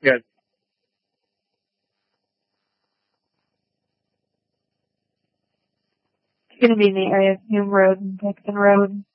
Good. It's going to be in the area of Hume Road and Dixon Road.